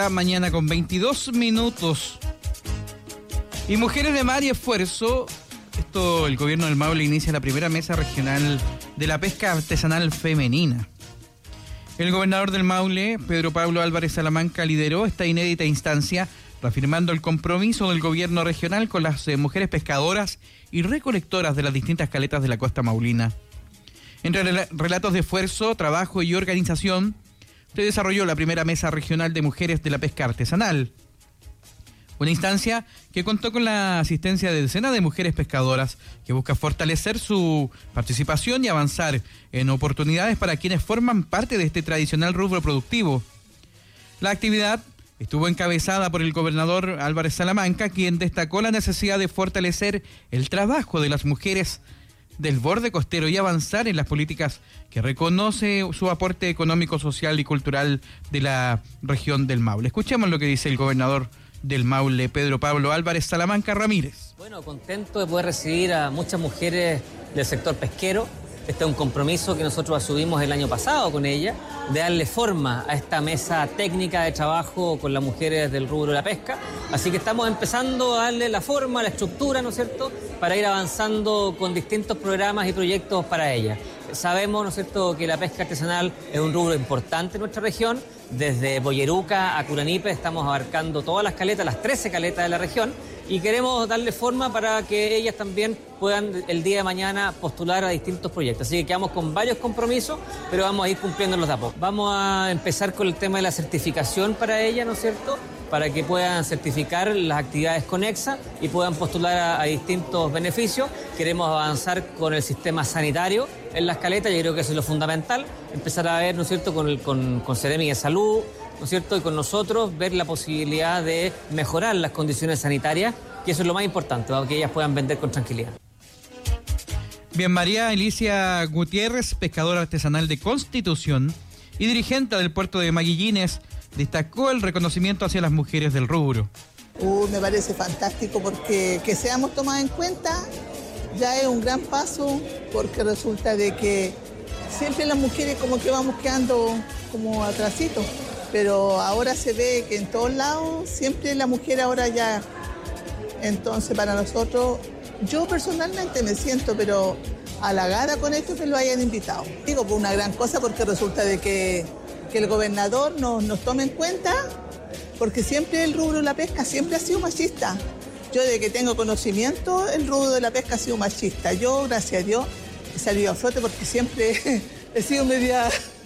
Mañana con 22 minutos. Y Mujeres de Mar y Esfuerzo, el gobierno del Maule inicia la primera mesa regional de la pesca artesanal femenina. El gobernador del Maule, Pedro Pablo Álvarez Salamanca, lideró esta inédita instancia, reafirmando el compromiso del gobierno regional con las mujeres pescadoras y recolectoras de las distintas caletas de la costa maulina. Entre relatos de esfuerzo, trabajo y organización, se desarrolló la primera mesa regional de mujeres de la pesca artesanal. Una instancia que contó con la asistencia de decenas de mujeres pescadoras que busca fortalecer su participación y avanzar en oportunidades para quienes forman parte de este tradicional rubro productivo. La actividad estuvo encabezada por el gobernador Álvarez Salamanca, quien destacó la necesidad de fortalecer el trabajo de las mujeres del borde costero y avanzar en las políticas que reconoce su aporte económico, social y cultural de la región del Maule. Escuchemos lo que dice el gobernador del Maule, Pedro Pablo Álvarez Salamanca Ramírez. Bueno, contento de poder recibir a muchas mujeres del sector pesquero. Este es un compromiso que nosotros asumimos el año pasado con ella, de darle forma a esta mesa técnica de trabajo con las mujeres del rubro de la pesca. Así que estamos empezando a darle la forma, la estructura, ¿no es cierto?, para ir avanzando con distintos programas y proyectos para ellas. Sabemos, ¿no es cierto?, que la pesca artesanal es un rubro importante en nuestra región. Desde Boyeruca a Curanipe estamos abarcando todas las caletas, las 13 caletas de la región, y queremos darle forma para que ellas también puedan el día de mañana postular a distintos proyectos. Así que quedamos con varios compromisos, pero vamos a ir cumpliéndolos de a poco. Vamos a empezar con el tema de la certificación para ellas, ¿no es cierto?, para que puedan certificar las actividades conexas y puedan postular a distintos beneficios. Queremos avanzar con el sistema sanitario en las caletas, yo creo que eso es lo fundamental, empezar a ver, ¿no es cierto?, con Seremi de Salud, ¿no es cierto?, y con nosotros, ver la posibilidad de mejorar las condiciones sanitarias, que eso es lo más importante, para que ellas puedan vender con tranquilidad. Bien, María Alicia Gutiérrez, pescadora artesanal de Constitución y dirigente del puerto de Maguillines, destacó el reconocimiento hacia las mujeres del rubro. Me parece fantástico porque que seamos tomadas en cuenta ya es un gran paso, porque resulta de que siempre las mujeres como que vamos quedando como atrasito, pero ahora se ve que en todos lados siempre la mujer ahora ya. Entonces para nosotros, yo personalmente me siento pero halagada con esto que lo hayan invitado. Digo, pues una gran cosa porque resulta de que el gobernador nos tome en cuenta, porque siempre el rubro de la pesca siempre ha sido machista. Yo desde que tengo conocimiento, el rubro de la pesca ha sido machista. Yo, gracias a Dios, he salido a flote porque siempre he sido media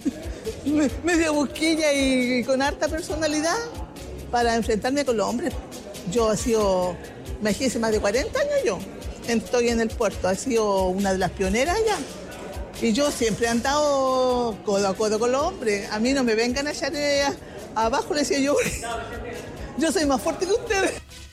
busquilla y con harta personalidad para enfrentarme con los hombres. Yo he sido, imagínense, más de 40 años yo. Estoy en el puerto, he sido una de las pioneras allá. Y yo siempre he andado codo a codo con los hombres. A mí no me vengan a echar abajo, le decía yo. Yo soy más fuerte que ustedes.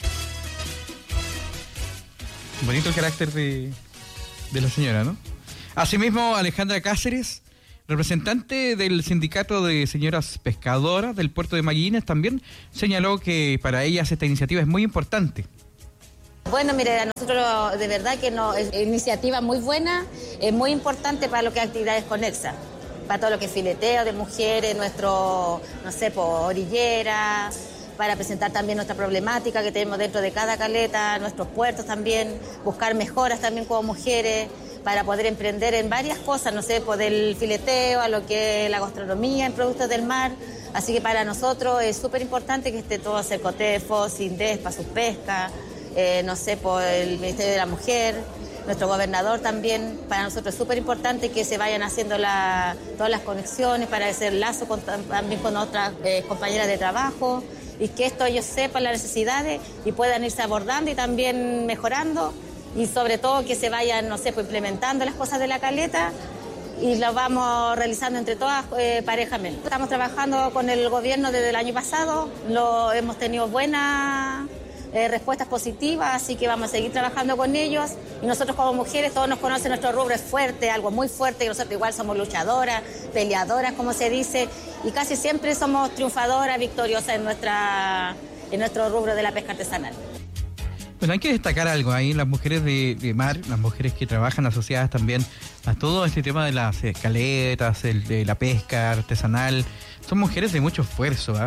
Bonito el carácter de la señora, ¿no? Asimismo, Alejandra Cáceres, representante del sindicato de señoras pescadoras del puerto de Maguillines, también señaló que para ellas esta iniciativa es muy importante. Bueno, mire, a nosotros de verdad que es iniciativa muy buena, es muy importante para lo que es actividades conexas, para todo lo que es fileteo de mujeres, nuestro, no sé, orilleras, para presentar también nuestra problemática que tenemos dentro de cada caleta, nuestros puertos también, buscar mejoras también como mujeres, para poder emprender en varias cosas, no sé, del fileteo a lo que es la gastronomía en productos del mar. Así que para nosotros es súper importante que esté todo Cercotefo, Sindes, para sus pescas, no sé, por el Ministerio de la Mujer, nuestro gobernador también. Para nosotros es súper importante que se vayan haciendo todas las conexiones para hacer lazo también con otras compañeras de trabajo, y que esto ellos sepan las necesidades y puedan irse abordando y también mejorando, y sobre todo que se vayan, no sé, implementando las cosas de la caleta, y lo vamos realizando entre todas parejamente. Estamos trabajando con el gobierno desde el año pasado, hemos tenido buenas respuestas positivas, así que vamos a seguir trabajando con ellos. Y nosotros como mujeres, todos nos conocen, nuestro rubro es fuerte, algo muy fuerte, y nosotros igual somos luchadoras, peleadoras, como se dice, y casi siempre somos triunfadoras, victoriosas en nuestro rubro de la pesca artesanal. Bueno, hay que destacar algo ahí, las mujeres de mar, las mujeres que trabajan asociadas también a todo este tema de las caletas, de la pesca artesanal, son mujeres de mucho esfuerzo, ¿eh?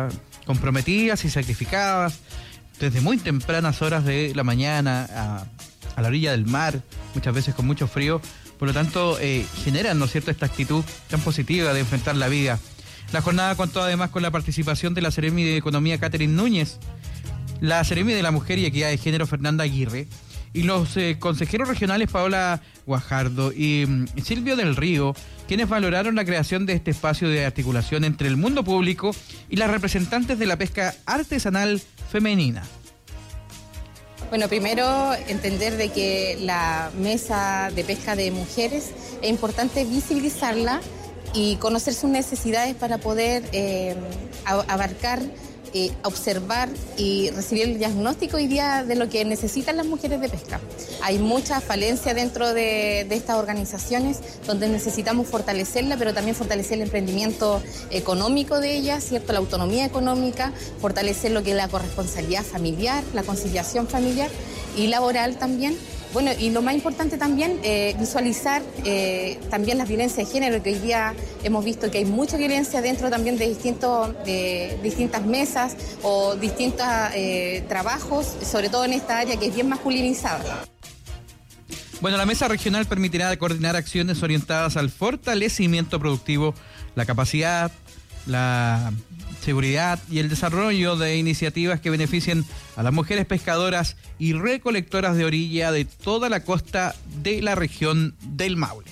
comprometidas y sacrificadas desde muy tempranas horas de la mañana a la orilla del mar, muchas veces con mucho frío. Por lo tanto, generan, ¿no es cierto?, esta actitud tan positiva de enfrentar la vida. La jornada contó además con la participación de la Seremi de Economía, Catherine Núñez, la Seremi de la Mujer y Equidad de Género, Fernanda Aguirre, y los consejeros regionales Paola Guajardo y Silvio del Río, quienes valoraron la creación de este espacio de articulación entre el mundo público y las representantes de la pesca artesanal femenina. Bueno, primero entender de que la mesa de pesca de mujeres es importante visibilizarla y conocer sus necesidades para poder abarcar, observar y recibir el diagnóstico hoy día de lo que necesitan las mujeres de pesca. Hay mucha falencia dentro de estas organizaciones donde necesitamos fortalecerla, pero también fortalecer el emprendimiento económico de ellas, ¿cierto? La autonomía económica, fortalecer lo que es la corresponsabilidad familiar, la conciliación familiar y laboral también. Bueno, y lo más importante también, visualizar también las violencias de género, que hoy día hemos visto que hay mucha violencia dentro también de distintas mesas o distintos trabajos, sobre todo en esta área que es bien masculinizada. Bueno, la mesa regional permitirá coordinar acciones orientadas al fortalecimiento productivo, la capacidad, la seguridad y el desarrollo de iniciativas que beneficien a las mujeres pescadoras y recolectoras de orilla de toda la costa de la región del Maule.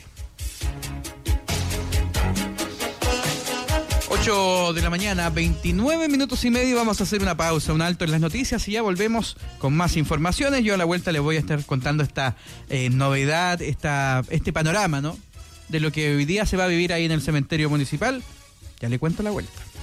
8 de la mañana, 29 minutos y medio. Vamos a hacer una pausa, un alto en las noticias y ya volvemos con más informaciones. Yo a la vuelta les voy a estar contando esta novedad, este panorama, ¿no?, de lo que hoy día se va a vivir ahí en el cementerio municipal. Ya le cuento la vuelta.